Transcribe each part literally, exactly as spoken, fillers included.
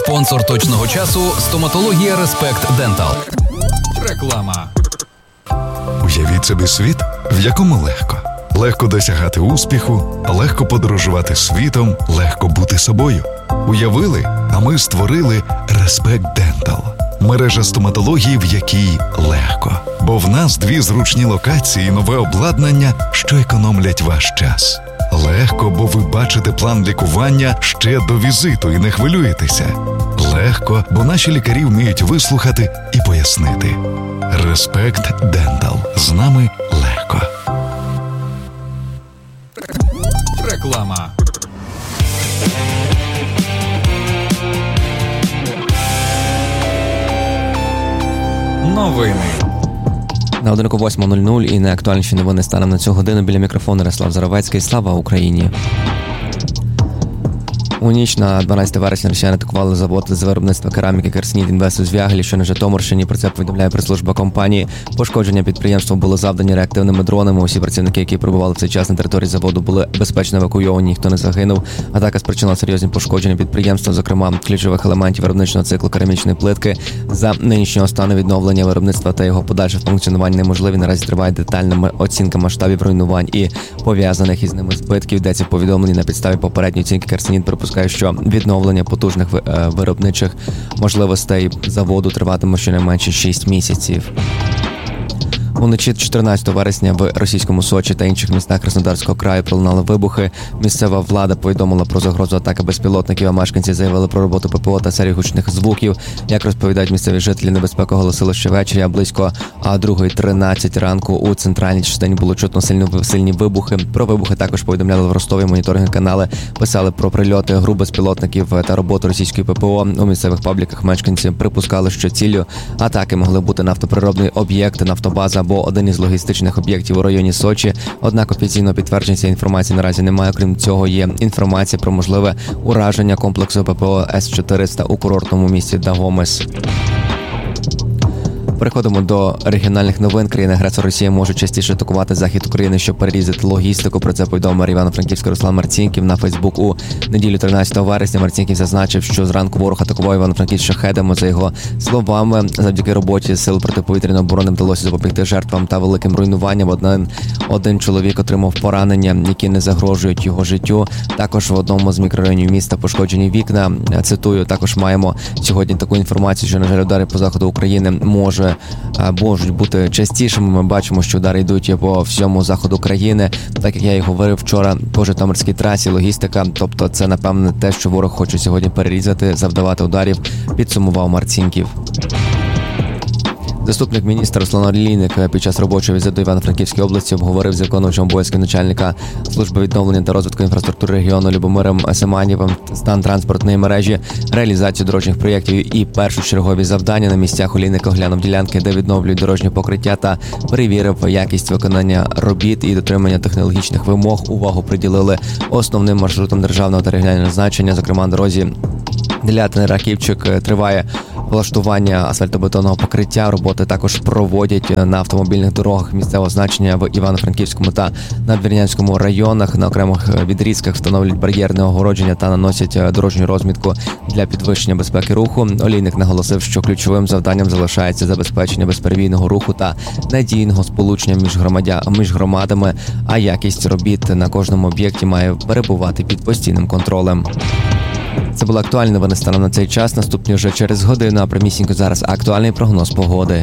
Спонсор точного часу – стоматологія Респект Дентал. Реклама. Уявіть собі світ, в якому легко. Легко досягати успіху, легко подорожувати світом, легко бути собою. Уявили, а ми створили Респект Дентал. Мережа стоматології, в якій легко. Бо в нас дві зручні локації і нове обладнання, що економлять ваш час. Легко, бо ви бачите план лікування ще до візиту і не хвилюєтеся. Легко, бо наші лікарі вміють вислухати і пояснити. Респект Дентал. З нами легко. Реклама. Новини. На годинку восьма нуль нуль і найактуальніші новини станом на цю годину. Біля мікрофону Ярослав Заровецький. Слава Україні! У ніч на дванадцяте вересня росіяни атакували завод з виробництва кераміки «Керсніт Інвест» у Звягелі, що на Житомирщині. Про це повідомляє прес-служба компанії. Пошкодження підприємства було завдані реактивними дронами. Усі працівники, які перебували в цей час на території заводу, були безпечно евакуйовані, ніхто не загинув. Атака спричинила серйозні пошкодження підприємства, зокрема ключових елементів виробничного циклу керамічної плитки. За нинішнього стану відновлення виробництва та його подальше функціонування неможливі. Наразі триває детальна оцінка масштабів руйнувань і пов'язаних із ними збитків. Йдеться в повідомленні на підставі попередньої оцінки «Керсніт» припускає, що відновлення потужних виробничих можливостей заводу триватиме щонайменше шість місяців. Уночі чотирнадцятого вересня в російському Сочі та інших містах Краснодарського краю пролунали вибухи. Місцева влада повідомила про загрозу атаки безпілотників, а мешканці заявили про роботу ППО та серію гучних звуків. Як розповідають місцеві жителі, небезпеку оголосили ще ввечері, а близько друга тринадцять ранку у центральній частині було чутно сильні, сильні вибухи. Про вибухи також повідомляли в Ростові, моніторингові канали писали про прильоти гру безпілотників та роботу російської ППО. У місцевих пабліках мешканці припускали, що ціллю атаки могли бути нафтоприробний об'єкт, нафтобаза або один із логістичних об'єктів у районі Сочі. Однак офіційного підтвердження цієї інформації наразі немає. Крім цього, є інформація про можливе ураження комплексу ППО С чотириста у курортному місті Дагомес. Переходимо до регіональних новин. Країни-агресор Росія може частіше атакувати захід України, щоб перерізати логістику. Про це повідомив мер Івано-Франківська Руслан Марцінків на Фейсбук. У неділю тринадцятого вересня Марцінків зазначив, що зранку ворог атакував Івано-Франківськ шахедами. За його словами, завдяки роботі сил протиповітряної оборони вдалося запобігти жертвам та великим руйнуванням. Один, один чоловік отримав поранення, які не загрожують його життю. Також в одному з мікрорайонів міста пошкоджені вікна. Цитую, також маємо сьогодні таку інформацію, що, на жаль, удари по заходу України може можуть бути частішими. Ми бачимо, що удари йдуть по всьому заходу країни. Так як я і говорив вчора по Житомирській трасі, логістика, тобто це, напевне, те, що ворог хоче сьогодні перерізати, завдавати ударів, підсумував Марцінків. Заступник міністра Руслан Олійник під час робочого візиту до Івано-Франківської області обговорив з виконуючим обов'язки начальника служби відновлення та розвитку інфраструктури регіону Любомиром Семанєвим стан транспортної мережі, реалізацію дорожніх проєктів і першочергові завдання. На місцях Олійник оглянув ділянки, де відновлюють дорожнє покриття, та перевірив якість виконання робіт і дотримання технологічних вимог. Увагу приділили основним маршрутам державного та регіонального значення, зокрема дорозі Делятин-Раківчик. Триває влаштування асфальтобетонного покриття. Роботи також проводять на автомобільних дорогах місцевого значення в Івано-Франківському та Надвірнянському районах. На окремих відрізках встановлюють бар'єрне огородження та наносять дорожню розмітку для підвищення безпеки руху. Олійник наголосив, що ключовим завданням залишається забезпечення безперебійного руху та надійного сполучення між громадя... між громадами, а якість робіт на кожному об'єкті має перебувати під постійним контролем. Це були актуальні новини станом на цей час. Наступні вже через годину, а прямісінько зараз актуальний прогноз погоди.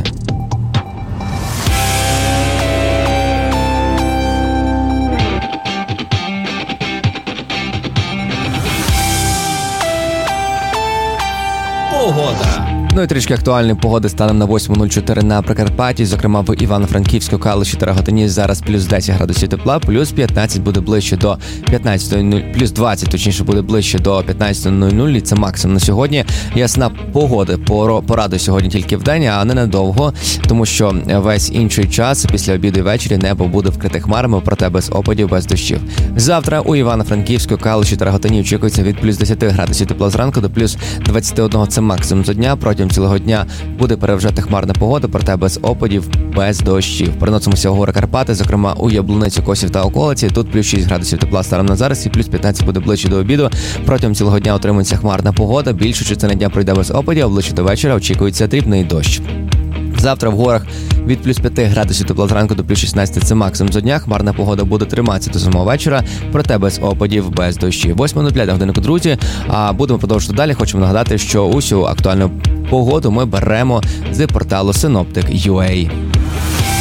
Погода. Ну і трішки актуальної погоди станом на восьма нуль чотири на Прикарпатті, зокрема в Івано-Франківську, Калуші та Рогатині зараз плюс десять градусів тепла, плюс п'ятнадцять буде ближче до п'ятнадцятої нуль, плюс двадцять, точніше, буде ближче до п'ятнадцятої нуль нуль, і це максимум на сьогодні. Ясна погода порадує сьогодні тільки вдень, а не надовго, тому що весь інший час після обіду і ввечері небо буде вкрите хмарами, проте без опадів, без дощів. Завтра у Івано-Франківську, Калуші та Рогатині очікується від плюс десять градусів тепла зранку до плюс двадцять один, це максимум за дня. Протягом протягом цілого дня буде переважати хмарна погода, проте без опадів, без дощів. Переносимося в гори Карпати, зокрема у Яблуницю, Косів та околиці. Тут плюс шість градусів тепла станом на зараз і плюс п'ятнадцять буде ближче до обіду. Протягом цілого дня отримується хмарна погода, більшу частину дня пройде без опадів, а ближче до вечора очікується дрібний дощ. Завтра в горах від плюс п'ять градусів тепла зранку до плюс шістнадцять – це максимум за дня. Хмарна погода буде триматися до самого вечора, проте без опадів, без дощів. восьма нуль п'ять на годиннику, друзі. А будемо продовжувати далі. Хочемо нагадати, що усю актуальну погоду ми беремо з порталу Synoptic точка ю а.